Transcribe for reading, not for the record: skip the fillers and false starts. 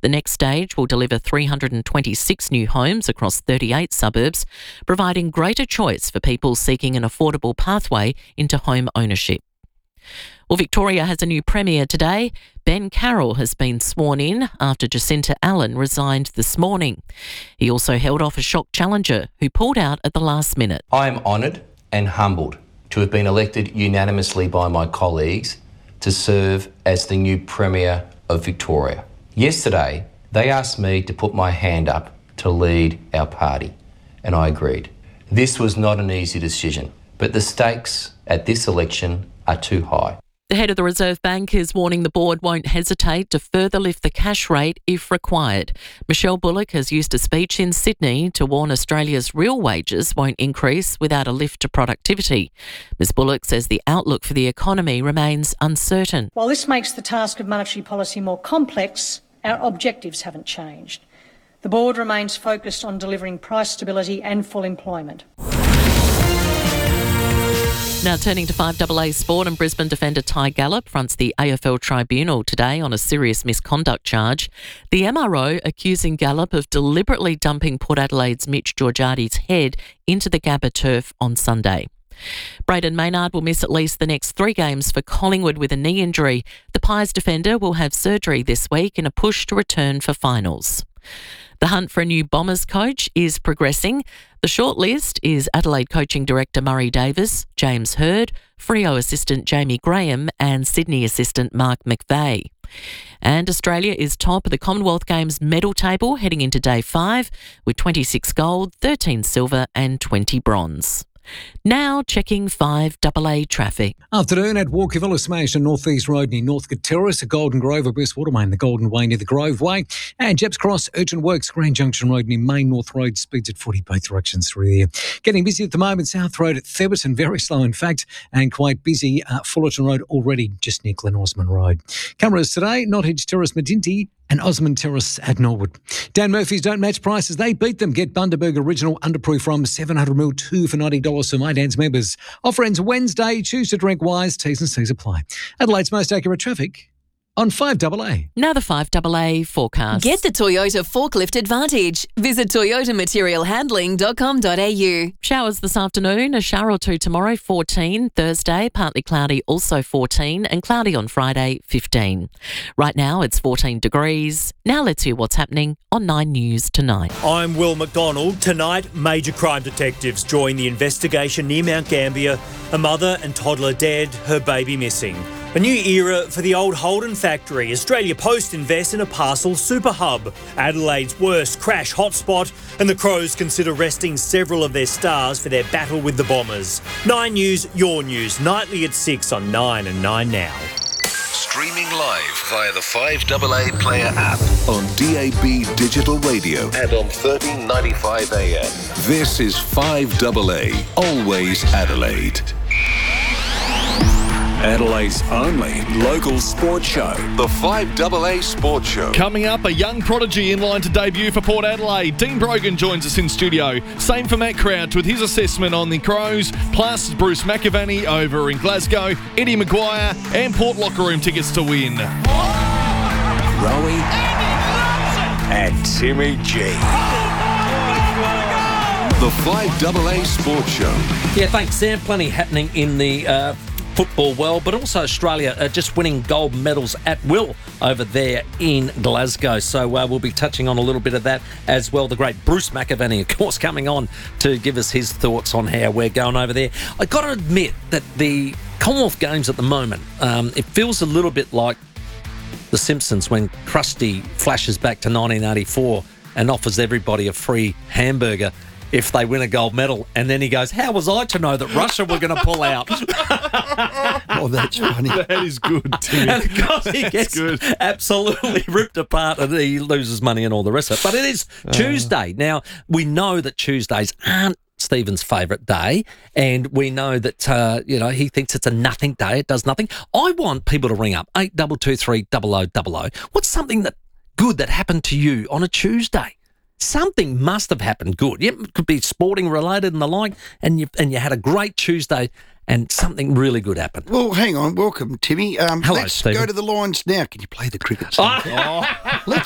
The next stage will deliver 326 new homes across 38 suburbs, providing greater choice for people seeking an affordable pathway into home ownership. Well, Victoria has a new Premier today. Ben Carroll has been sworn in after Jacinta Allen resigned this morning. He also held off a shock challenger who pulled out at the last minute. I am honoured and humbled to have been elected unanimously by my colleagues to serve as the new Premier of Victoria. Yesterday, they asked me to put my hand up to lead our party, and I agreed. This was not an easy decision, but the stakes at this election are too high. The head of the Reserve Bank is warning the board won't hesitate to further lift the cash rate if required. Michelle Bullock has used a speech in Sydney to warn Australia's real wages won't increase without a lift to productivity. Ms Bullock says the outlook for the economy remains uncertain. While this makes the task of monetary policy more complex, our objectives haven't changed. The board remains focused on delivering price stability and full employment. Now turning to 5AA sport, and Brisbane defender Ty Gallop fronts the AFL Tribunal today on a serious misconduct charge. The MRO accusing Gallop of deliberately dumping Port Adelaide's Mitch Georgiades' head into the Gabba turf on Sunday. Braden Maynard will miss at least the next 3 games for Collingwood with a knee injury. The Pies defender will have surgery this week in a push to return for finals. The hunt for a new Bombers coach is progressing. The shortlist is Adelaide coaching director Murray Davis, James Hird, Freo assistant Jamie Graham and Sydney assistant Mark McVeigh. And Australia is top of the Commonwealth Games medal table heading into day 5 with 26 gold, 13 silver and 20 bronze. Now checking 5AA traffic. Afternoon at Walkerville, Smash and North East Road near Northcote Terrace, a Golden Grove, West Watermain, the Golden Way near the Grove Way, and Jeps Cross, Urchin Works, Grand Junction Road near Main North Road, speeds at 40 both directions through there. Getting busy at the moment, South Road at Theberton, very slow in fact, and quite busy Fullerton Road already just near Glen Osmond Road. Cameras today, Nottage Terrace, Medinty, and Osmond Terrace at Norwood. Dan Murphy's don't match prices, they beat them. Get Bundaberg Original Underproof from 700ml 2 for $90 for My Dan's members. Offer ends Wednesday. Choose to drink wise. T's and C's apply. Adelaide's most accurate traffic on 5AA. Now the 5AA forecast. Get the Toyota Forklift Advantage. Visit toyotamaterialhandling.com.au. Showers this afternoon, a shower or two tomorrow, 14. Thursday, partly cloudy, also 14. And cloudy on Friday, 15. Right now, it's 14 degrees. Now let's hear what's happening on 9 News tonight. I'm Will McDonald. Tonight, major crime detectives join the investigation near Mount Gambier. A mother and toddler dead, her baby missing. A new era for the old Holden factory. Australia Post invests in a parcel super hub. Adelaide's worst crash hotspot, and the Crows consider resting several of their stars for their battle with the Bombers. 9 News, your news, nightly at 6 on 9 and 9 Now. Streaming live via the 5AA Player app on DAB Digital Radio and on 1395 AM. This is 5AA, always Adelaide. Adelaide's only local sports show, the 5AA Sports Show. Coming up, a young prodigy in line to debut for Port Adelaide. Dean Brogan joins us in studio. Same for Matt Crouch with his assessment on the Crows, plus Bruce McAvaney over in Glasgow, Eddie Maguire and Port Locker Room tickets to win. Rowie and Timmy G. The 5AA Sports Show. Yeah, thanks, Sam. Plenty happening in the football world, but also Australia just winning gold medals at will over there in Glasgow. So we'll be touching on a little bit of that as well. The great Bruce McAvaney, of course, coming on to give us his thoughts on how we're going over there. I got to admit that the Commonwealth Games at the moment, it feels a little bit like The Simpsons when Krusty flashes back to 1984 and offers everybody a free hamburger if they win a gold medal. And then he goes, how was I to know that Russia were going to pull out? Oh, that's funny. That is good, Timmy. And of course he gets absolutely ripped apart and he loses money and all the rest of it. But it is Tuesday. Now, we know that Tuesdays aren't Stephen's favourite day, and we know that he thinks it's a nothing day. It does nothing. I want people to ring up 8223 0000. What's something that good that happened to you on a Tuesday? Something must have happened good. Yeah, it could be sporting related and the like, and you had a great Tuesday and something really good happened. Well, hang on. Welcome, Timmy. Hello, let's Stephen. go to the lines now. Can you play the cricket song?